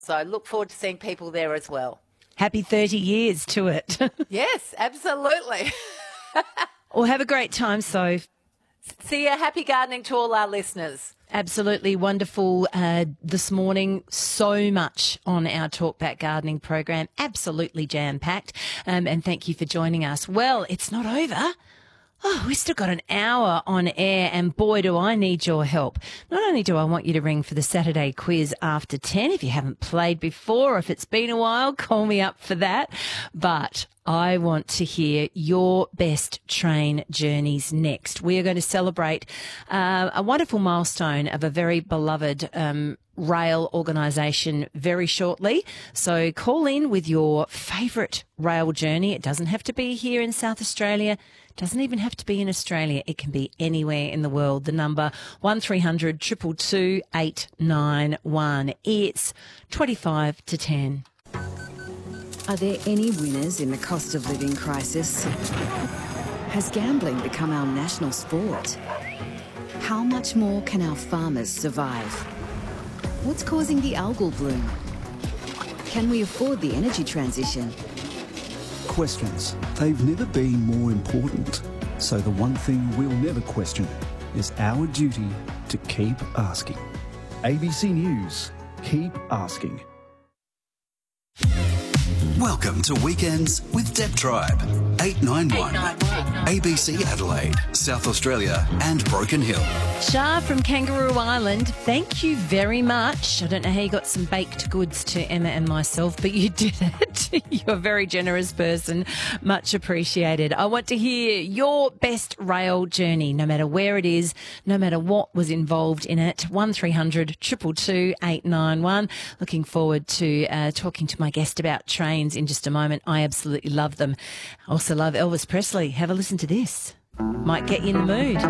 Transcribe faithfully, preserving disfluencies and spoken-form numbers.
So I look forward to seeing people there as well. Happy thirty years to it. Yes, absolutely. Well, have a great time, Soph. See you. Happy gardening to all our listeners. Absolutely wonderful uh, this morning. So much on our Talkback Gardening program. Absolutely jam-packed. Um, and thank you for joining us. Well, it's not over. Oh, we've still got an hour on air, and boy, do I need your help. Not only do I want you to ring for the Saturday quiz after ten, if you haven't played before, or if it's been a while, call me up for that. But I want to hear your best train journeys next. We are going to celebrate uh, a wonderful milestone of a very beloved um rail organisation very shortly. So call in with your favourite rail journey. It doesn't have to be here in South Australia. It doesn't even have to be in Australia. It can be anywhere in the world. The number one three hundred two two two eight nine one. It's twenty-five to ten. Are there any winners in the cost of living crisis? Has gambling become our national sport? How much more can our farmers survive? What's causing the algal bloom? Can we afford the energy transition? Questions. They've never been more important. So the one thing we'll never question is our duty to keep asking. A B C News. Keep asking. Welcome to Weekends with Deb Tribe. eight nine one. A B C Adelaide, South Australia and Broken Hill. Shah from Kangaroo Island, thank you very much. I don't know how you got some baked goods to Emma and myself, but you did it. You're a very generous person. Much appreciated. I want to hear your best rail journey, no matter where it is, no matter what was involved in it. one three hundred two two two eight nine one. Looking forward to uh, talking to my guest about trains in just a moment. I absolutely love them. I also love Elvis Presley. Have a listen to this. Might get you in the mood.